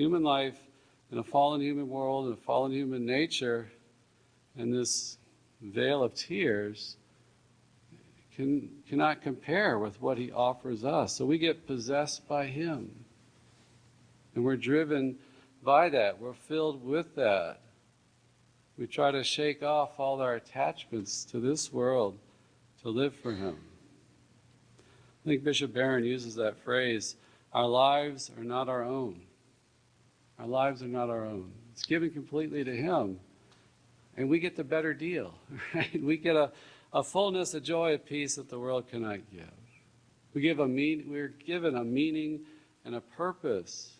human life in a fallen human world, in a fallen human nature, and this veil of tears cannot compare with what he offers us. So we get possessed by him. And we're driven by that. We're filled with that. We try to shake off all our attachments to this world to live for him. I think Bishop Barron uses that phrase, our lives are not our own. Our lives are not our own. It's given completely to him. And we get the better deal, right? We get a fullness, a joy, a peace that the world cannot give. We're given a meaning and a purpose.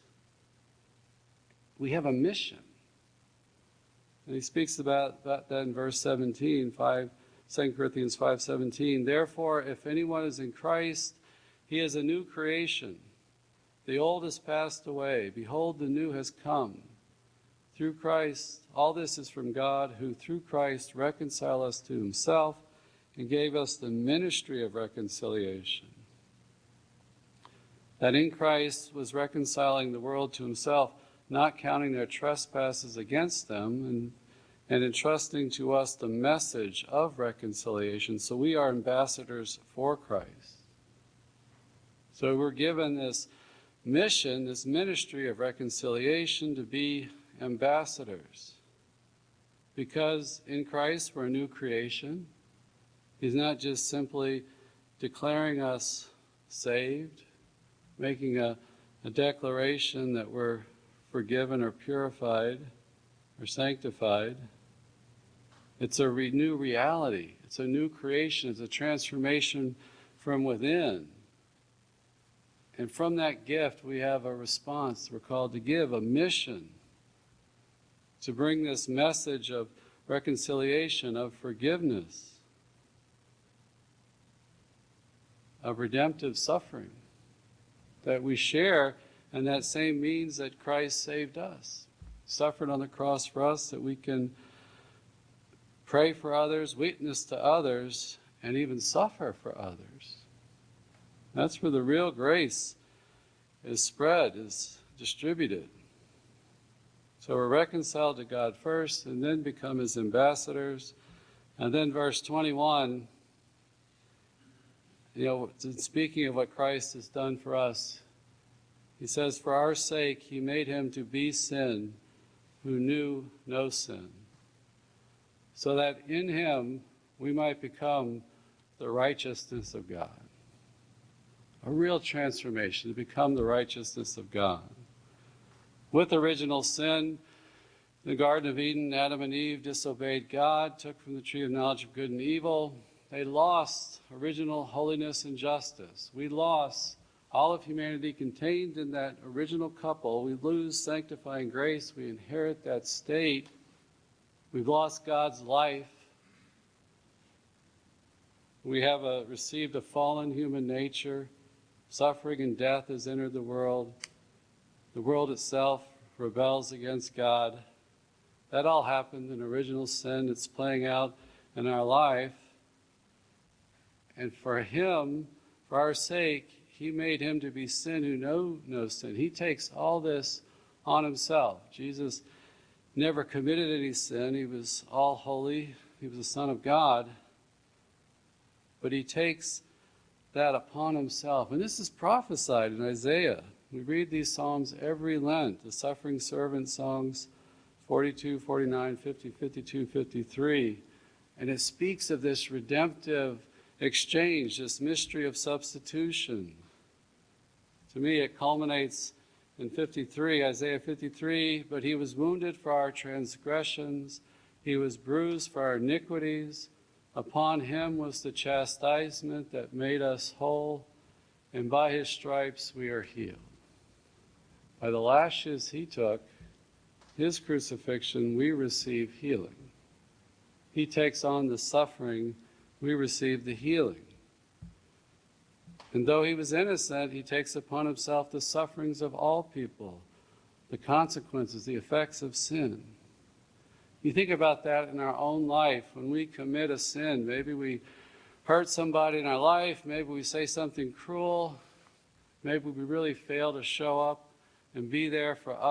We have a mission. And he speaks about that in verse 17, 2 Corinthians 5:17. Therefore, if anyone is in Christ, he is a new creation. The old has passed away. Behold, the new has come. Through Christ, all this is from God, who through Christ reconciled us to himself and gave us the ministry of reconciliation. That in Christ was reconciling the world to himself, not counting their trespasses against them, and entrusting to us the message of reconciliation. So we are ambassadors for Christ. So we're given this mission, this ministry of reconciliation, to be ambassadors. Because in Christ we're a new creation. He's not just simply declaring us saved, making a declaration that we're forgiven or purified or sanctified. It's a new reality. It's a new creation. It's a transformation from within. And from that gift we have a response we're called to give, a mission to bring this message of reconciliation, of forgiveness, of redemptive suffering that we share, and that same means that Christ saved us, suffered on the cross for us, that we can pray for others, witness to others, and even suffer for others. That's where the real grace is spread, is distributed. So we're reconciled to God first, and then become his ambassadors. And then verse 21, speaking of what Christ has done for us, he says, for our sake he made him to be sin who knew no sin, so that in him we might become the righteousness of God. A real transformation, to become the righteousness of God. With original sin, in the Garden of Eden, Adam and Eve disobeyed God, took from the tree of knowledge of good and evil. They lost original holiness and justice. We lost all of humanity contained in that original couple. We lose sanctifying grace. We inherit that state. We've lost God's life. We have received a fallen human nature. Suffering and death has entered the world. The world itself rebels against God. That all happened in original sin. It's playing out in our life. And for him, for our sake, he made him to be sin who knew no sin. He takes all this on himself. Jesus never committed any sin. He was all holy. He was the Son of God. But he takes that upon himself. And this is prophesied in Isaiah. We read these Psalms every Lent, the suffering servant songs 42, 49, 50, 52, 53. And it speaks of this redemptive exchange, this mystery of substitution. To me, it culminates in 53, Isaiah 53, but he was wounded for our transgressions, he was bruised for our iniquities. Upon him was the chastisement that made us whole, and by his stripes we are healed. By the lashes he took, his crucifixion, we receive healing. He takes on the suffering, we receive the healing. And though he was innocent, he takes upon himself the sufferings of all people, the consequences, the effects of sin. You think about that in our own life. When we commit a sin, maybe we hurt somebody in our life, maybe we say something cruel, maybe we really fail to show up and be there for others.